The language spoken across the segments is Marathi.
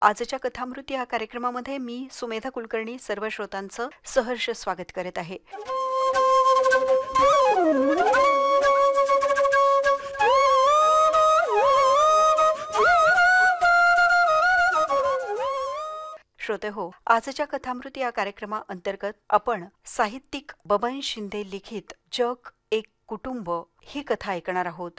आजच्या कथामृती या कार्यक्रमामध्ये मी सुमेधा कुलकर्णी सर्व श्रोतांचं सहर्ष स्वागत करत आहे. श्रोते हो, आजच्या कथामृती या कार्यक्रमाअंतर्गत आपण साहित्यिक बबन शिंदे लिखित जग एक कुटुंब ही कथा ऐकणार आहोत.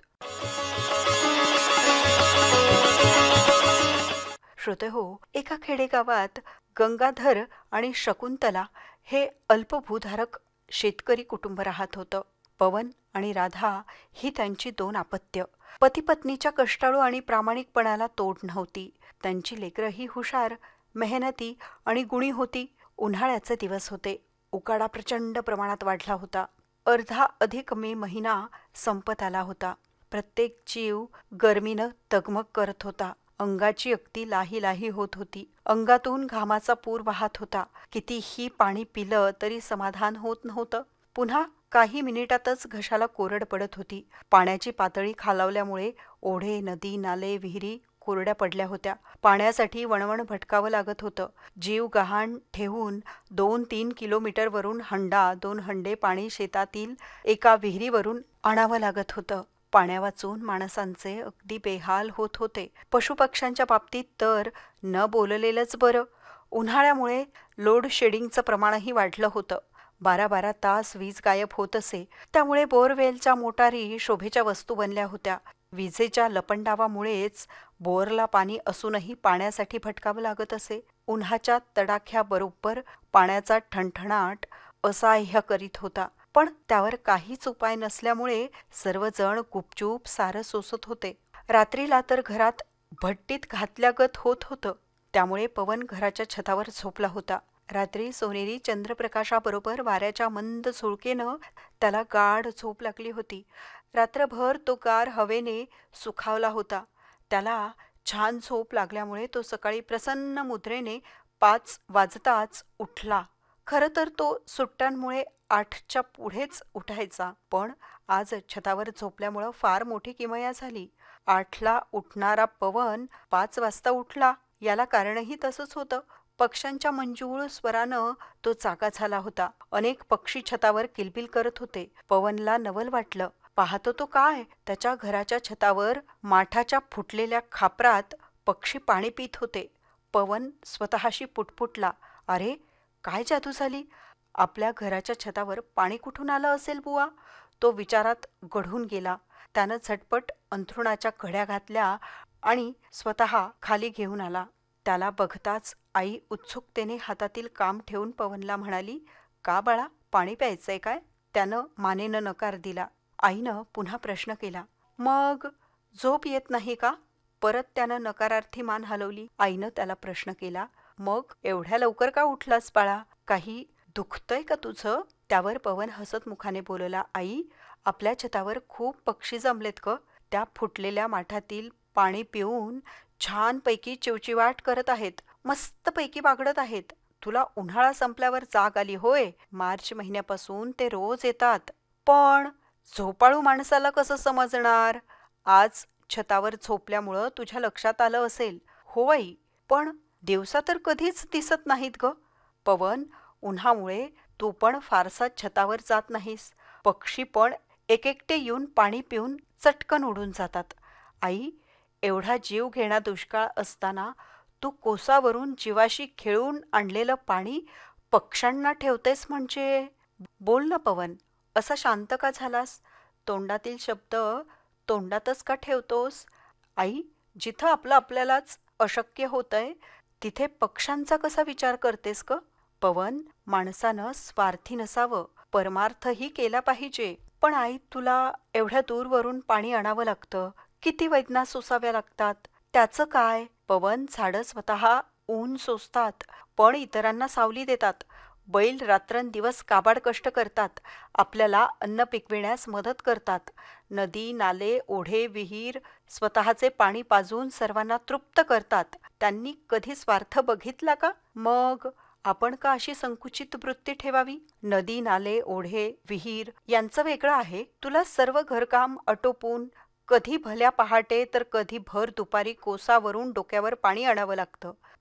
श्रोते हो, एका खेडेगावात गंगाधर आणि शकुंतला हे अल्पभूधारक शेतकरी कुटुंब राहत होतं. पवन आणि राधा ही त्यांची दोन अपत्य. पतीपत्नीच्या कष्टाळू आणि प्रामाणिकपणाला तोड नव्हती. त्यांची लेकरंही हुशार, मेहनती आणि गुणी होती. उन्हाळ्याचे दिवस होते. उकाडा प्रचंड प्रमाणात वाढला होता. अर्धा अधिक मे महिना संपत आला होता. प्रत्येक जीव गरमीनं तगमग करत होता. अंगाची अगदी लाही लाही होत होती. अंगातून घामाचा पूर वाहत होता. कितीही पाणी पिलं तरी समाधान होत नव्हतं. पुन्हा काही मिनिटातच घशाला कोरड पडत होती. पाण्याची पातळी खालावल्यामुळे ओढे, नदी, नाले, विहिरी कोरड्या पडल्या होत्या. पाण्यासाठी वणवण भटकावं लागत होतं. जीव गहाण ठेवून 2-3 किलोमीटरवरून हंडा, 2 हंडे पाणी शेतातील एका विहिरीवरून आणावं लागत होतं. पाण्या वाचून माणसांचे अगदी बेहाल होत होते. पशुपक्ष्यांच्या बाबतीत तर न बोललेलंच बरं. उन्हाळ्यामुळे लोड शेडिंगचं प्रमाणही वाढलं होतं. 12-12 तास वीज गायब होत असे. त्यामुळे बोरवेलच्या मोटारी शोभेच्या वस्तू बनल्या होत्या. विजेच्या लपंडावामुळेच बोरला पाणी असूनही पाण्यासाठी भटकावं लागत असे. उन्हाच्या तडाख्याबरोबर पाण्याचा ठणठणाट असह्य करीत होता. पण त्यावर काहीच उपाय नसल्यामुळे सर्वजण गुपचूप सारं सोसत होते. रात्रीला तर घरात भट्टीत घातल्यागत होत होतं. त्यामुळे पवन घराच्या छतावर झोपला होता. रात्री सोनेरी चंद्रप्रकाशाबरोबर वाऱ्याच्या मंद झुळकेनं त्याला गाढ झोप लागली होती. रात्रभर तो गार हवेने सुखावला होता. त्याला छान झोप लागल्यामुळे तो सकाळी प्रसन्न मुद्रेने 5 वाजताच उठला. खरं तर तो सुट्ट्यांमुळे 8च्या पुढेच उठायचा, पण आज छतावर झोपल्यामुळं फार मोठी किमया झाली. 8ला उठणारा पवन 5 वाजता उठला. याला कारणही तसंच होतं. पक्ष्यांच्या मंजूळ स्वरानं तो जागा झाला होता. अनेक पक्षी छतावर किलबिल करत होते. पवनला नवल वाटलं. पाहतो तो काय, त्याच्या घराच्या छतावर माठाच्या फुटलेल्या खापरात पक्षी पाणी पित होते. पवन स्वतःशी पुटपुटला, अरे काय जादू झाली. आपल्या घराच्या छतावर पाणी कुठून आलं असेल बुवा. तो विचारात गढून गेला. त्यानं झटपट अंथरुणाच्या घड्या घातल्या आणि स्वतः खाली घेऊन आला. त्याला बघताच आई उत्सुकतेने हातातील काम ठेवून पवनला म्हणाली, का बाळा, पाणी प्यायचंय काय. त्यानं मानेनं नकार दिला. आईनं पुन्हा प्रश्न केला, मग झोप येत नाही का. परत त्यानं नकारार्थी मान हलवली. आईनं त्याला प्रश्न केला, मग एवढ्या लवकर का उठलास बाळा, काही दुखतंय का तुझं. त्यावर पवन हसत मुखाने बोलला, आई, आपल्या छतावर खूप पक्षी जमलेत ग. त्या फुटलेल्या माठातील पाणी पिऊन छानपैकी चिवचिवाट करत आहेत. मस्तपैकी बागडत आहेत. तुला उन्हाळा संपल्यावर जाग आली होय. मार्च महिन्यापासून ते रोज येतात. पण झोपाळू माणसाला कसं समजणार. आज छतावर झोपल्यामुळं तुझ्या लक्षात आलं असेल. हो आई, पण दिवसा तर कधीच दिसत नाहीत ग. पवन, उन्हामुळे तू पण फारसा छतावर जात नाहीस. पक्षी पण एकेकटे येऊन पाणी पिऊन चटकन उडून जातात. आई, एवढा जीव घेणा दुष्काळ असताना तू कोसावरून जीवाशी खेळून आणलेलं पाणी पक्ष्यांना ठेवतेस म्हणजे. बोल ना पवन, असा शांत का झालास. तोंडातील शब्द तोंडातच का ठेवतोस. आई, जिथं आपलं आपल्यालाच अशक्य होतंय तिथे पक्ष्यांचा कसा विचार करतेस ग. पवन, माणसानं स्वार्थी नसावं, परमार्थही केला पाहिजे. पण आई, तुला एवढ्या दूरवरून पाणी आणावं लागतं. किती वेदना सोसाव्या लागतात. त्याचं काय. पवन, झाडं स्वतः ऊन सोसतात, पण इतरांना सावली देतात. बैल रात्रंदिवस काबाड कष्ट करतात. आपल्याला अन्न पिकविण्यास मदत करतात. नदी, नाले, ओढे, विहीर स्वतःचे पाणी पाजून सर्वांना तृप्त करतात. त्यांनी कधी स्वार्थ बघितला का. मग आपण का अशी संकुचित वृत्ती ठेवावी. नदी, नाले, ओढे, विहीर यांचं वेगळं आहे. तुला सर्व घरकाम आटोपून कधी भल्या पहाटे तर कधी भर दुपारी कोसावरून डोक्यावर पाणी आणावं लागतं.